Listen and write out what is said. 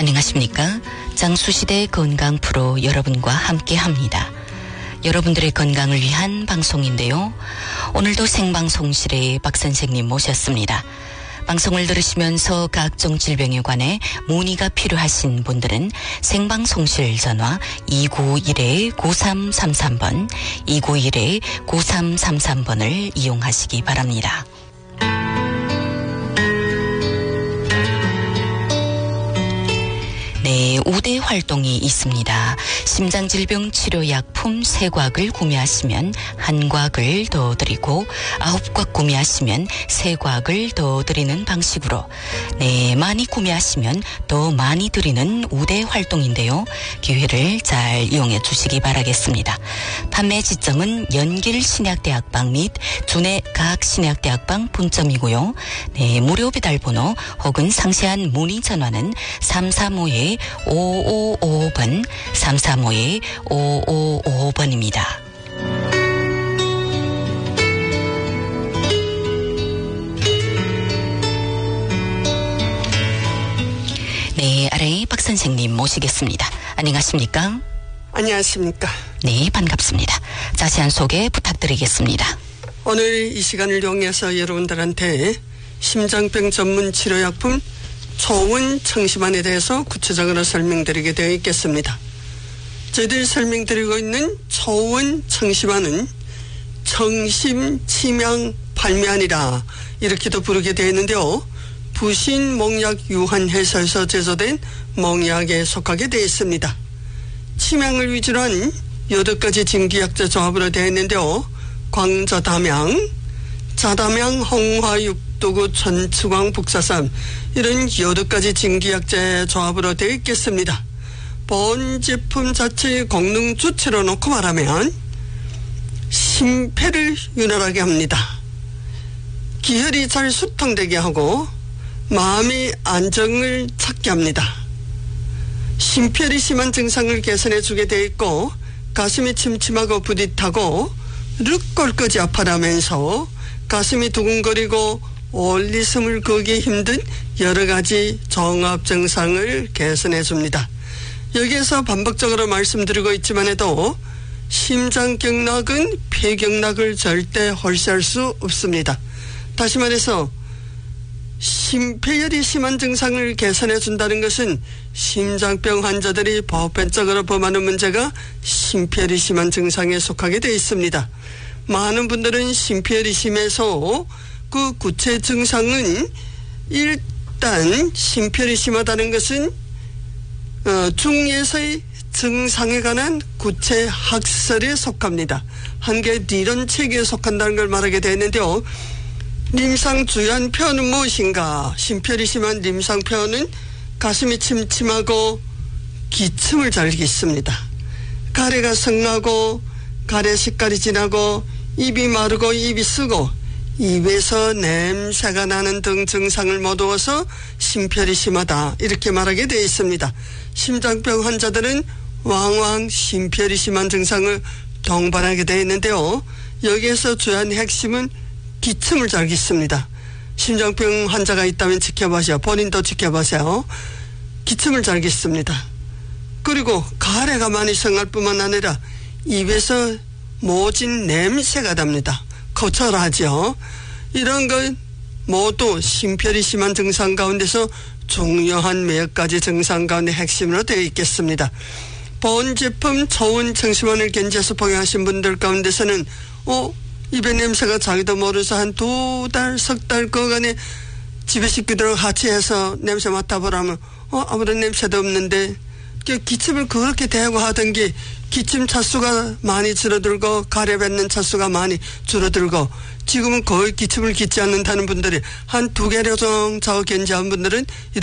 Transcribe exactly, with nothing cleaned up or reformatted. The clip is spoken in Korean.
안녕하십니까? 장수시대 건강 프로 여러분과 함께합니다. 여러분들의 건강을 위한 방송인데요. 오늘도 생방송실에 박 선생님 모셨습니다. 방송을 들으시면서 각종 질병에 관해 문의가 필요하신 분들은 생방송실 전화 이구일 구삼삼삼 번, 이구일 구삼삼삼 번을 이용하시기 바랍니다. 네, 우대 활동이 있습니다. 심장질병 치료약품 세 곽을 구매하시면 한 곽을 더 드리고 아홉 곽 구매하시면 세 곽을 더 드리는 방식으로 네, 많이 구매하시면 더 많이 드리는 우대 활동인데요. 기회를 잘 이용해 주시기 바라겠습니다. 판매 지점은 연길신약대학방 및 준해 각신약대학방 분점이고요. 네, 무료 배달번호 혹은 상세한 문의 전화는 삼삼오 오오오오 번, 삼삼오 오오오오 번입니다. 네, 아래 박 선생님 모시겠습니다. 안녕하십니까? 안녕하십니까? 네, 반갑습니다. 자세한 소개 부탁드리겠습니다. 오늘 이 시간을 이용해서 여러분들한테 심장병 전문 치료약품 초운 청심환에 대해서 구체적으로 설명드리게 되어 있겠습니다. 저희들이 설명드리고 있는 초운 청심환은 청심치명 발미환이라 이렇게도 부르게 되어 있는데요. 부신 몽약 유한해서에서 제조된 몽약에 속하게 되어 있습니다. 치명을 위주로 한 여덟 가지 진기약재 조합으로 되어 있는데요. 광자담양, 자담양, 홍화육 도구, 천추광, 북사삼 이런 여덟 가지 진기약재 조합으로 되어 있겠습니다. 본 제품 자체의功能 주체로 놓고 말하면 심폐를 윤활하게 합니다. 기혈이 잘 수통되게 하고 마음의 안정을 찾게 합니다. 심폐이 심한 증상을 개선해 주게 되어 있고 가슴이 침침하고 부딪하고 륵골까지 아파하면서 가슴이 두근거리고 올리 숨을 거기 힘든 여러 가지 종합 증상을 개선해 줍니다. 여기에서 반복적으로 말씀드리고 있지만 해도 심장경락은 폐경락을 절대 홀수할 수 없습니다. 다시 말해서 심폐열이 심한 증상을 개선해 준다는 것은 심장병 환자들이 보편적으로 범하는 문제가 심폐열이 심한 증상에 속하게 되어 있습니다. 많은 분들은 심폐열이 심해서 그 구체 증상은 일단 심폐열이 심하다는 것은 어, 중에서의 증상에 관한 구체 학설에 속합니다. 한개 이론 체계에 속한다는 걸 말하게 되는데요. 림상 주요한 표현은 무엇인가? 심폐열이 심한 림상 표현은 가슴이 침침하고 기침을 잘 깃습니다. 가래가 성나고 가래 색깔이 진하고 입이 마르고 입이 쓰고 입에서 냄새가 나는 등 증상을 모두어서 심폐열이 심하다 이렇게 말하게 되어 있습니다. 심장병 환자들은 왕왕 심폐열이 심한 증상을 동반하게 되어 있는데요. 여기에서 주요한 핵심은 기침을 잘 깃습니다. 심장병 환자가 있다면 지켜보세요. 본인도 지켜보세요. 기침을 잘 깃습니다. 그리고 가래가 많이 성할 뿐만 아니라 입에서 모진 냄새가 납니다. 거철하죠. 이런 건 모두 심폐열이 심한 증상 가운데서 중요한 몇 가지 증상 가운데 핵심으로 되어 있겠습니다. 본 제품 초운 청심환을 견지해서 복용하신 분들 가운데서는 어? 입에 냄새가 자기도 모르서 한 두 달, 석 달 그간에 집에 식구들하고 같이 해서 냄새 맡아보라면 어? 아무런 냄새도 없는데 기침을 그렇게 대고 하던 게 기침 차수가 많이 줄어들고 가래 뱉는 차수가 많이 줄어들고 지금은 거의 기침을 깃지 않는다는 분들이 한 두 개령 자고 견지한 분들은